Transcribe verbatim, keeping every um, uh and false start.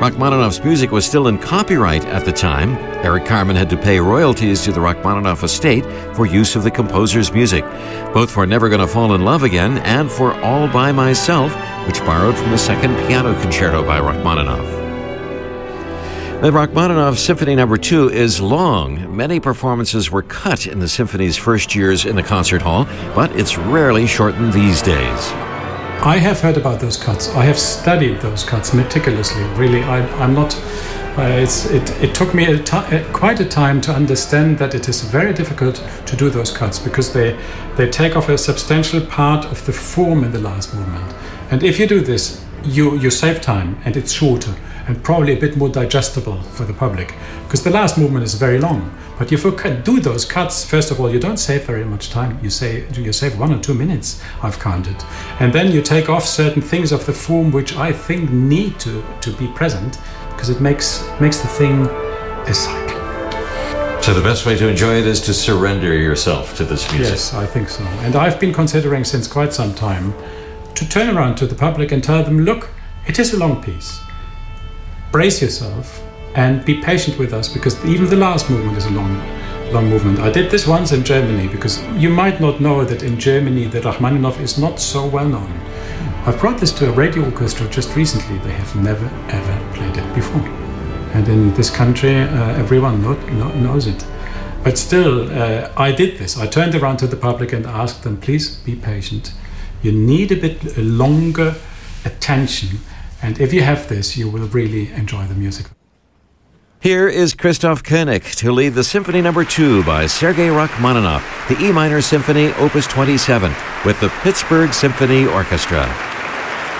Rachmaninoff's music was still in copyright at the time. Eric Carmen had to pay royalties to the Rachmaninoff estate for use of the composer's music, both for Never Gonna Fall in Love Again and for All By Myself, which borrowed from the Second Piano Concerto by Rachmaninoff. The Rachmaninoff Symphony Number two is long. Many performances were cut in the symphony's first years in the concert hall, but it's rarely shortened these days. I have heard about those cuts. I have studied those cuts meticulously. Really, I, I'm not. Uh, it's, it, it took me a t- quite a time to understand that it is very difficult to do those cuts because they they take off a substantial part of the form in the last movement. And if you do this, you you save time and it's shorter and probably a bit more digestible for the public because the last movement is very long. But if you do those cuts, first of all, you don't save very much time. You say you save one or two minutes, I've counted. And then you take off certain things of the form which I think need to, to be present because it makes makes the thing a cycle. So the best way to enjoy it is to surrender yourself to this music. Yes, I think so. And I've been considering since quite some time to turn around to the public and tell them, look, it is a long piece. Brace yourself and be patient with us because even the last movement is a long long movement. I did this once in Germany because you might not know that in Germany the Rachmaninoff is not so well known. I've brought this to a radio orchestra just recently. They have never ever played it before. And in this country uh, everyone know, know, knows it. But still, uh, I did this. I turned around to the public and asked them, please be patient. You need a bit longer attention. And if you have this, you will really enjoy the music. Here is Christoph Koenig to lead the Symphony Number two by Sergei Rachmaninoff, the E minor Symphony, Opus twenty-seven, with the Pittsburgh Symphony Orchestra.